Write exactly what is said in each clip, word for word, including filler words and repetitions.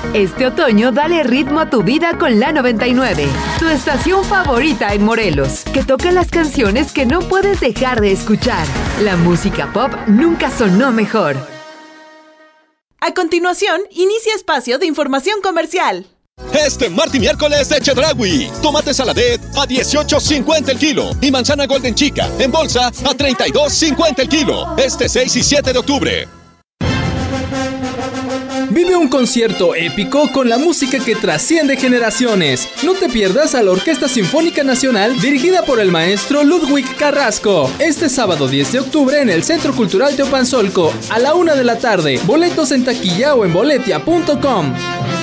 Este otoño dale ritmo a tu vida con la noventa y nueve, tu estación favorita en Morelos, que toca las canciones que no puedes dejar de escuchar. La música pop nunca sonó mejor. A continuación, inicia espacio de información comercial. Este martes y miércoles de Chedraui. Tomate saladet a dieciocho cincuenta el kilo y manzana golden chica en bolsa a treinta y dos cincuenta el kilo. Este seis y siete de octubre. Vive un concierto épico con la música que trasciende generaciones. No te pierdas a la Orquesta Sinfónica Nacional dirigida por el maestro Ludwig Carrasco. Este sábado diez de octubre en el Centro Cultural Teopanzolco a la una de la tarde. Boletos en taquilla o en boletia punto com.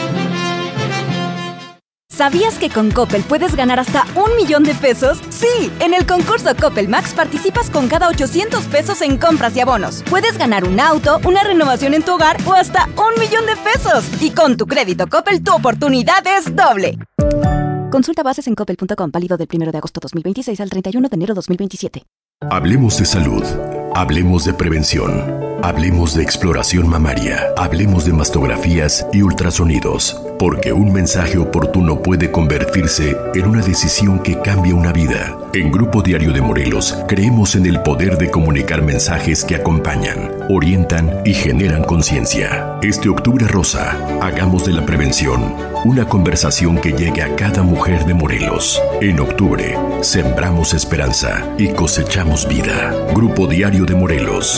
¿Sabías que con Coppel puedes ganar hasta un millón de pesos? ¡Sí! En el concurso Coppel Max participas con cada ochocientos pesos en compras y abonos. Puedes ganar un auto, una renovación en tu hogar o hasta un millón de pesos. Y con tu crédito Coppel, tu oportunidad es doble. Consulta bases en coppel punto com, válido del primero de agosto dos mil veintiséis al treinta y uno de enero dos mil veintisiete. Hablemos de salud. Hablemos de prevención. Hablemos de exploración mamaria. Hablemos de mastografías y ultrasonidos. Porque un mensaje oportuno puede convertirse en una decisión que cambia una vida. En Grupo Diario de Morelos creemos en el poder de comunicar mensajes que acompañan, orientan y generan conciencia. Este octubre rosa, hagamos de la prevención una conversación que llegue a cada mujer de Morelos. En octubre, sembramos esperanza y cosechamos vida. Grupo Diario de Morelos.